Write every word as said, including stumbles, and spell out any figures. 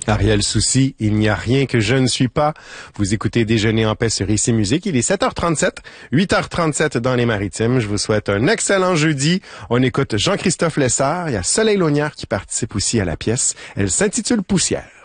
Ariel Soucy, il n'y a rien que je ne suis pas. Vous écoutez Déjeuner en paix sur Ici Musique. Il est sept heures trente-sept, huit heures trente-sept dans les Maritimes. Je vous souhaite un excellent jeudi. On écoute Jean-Christophe Lessard. Il y a Soleil Laugnard qui participe aussi à la pièce. Elle s'intitule Poussière.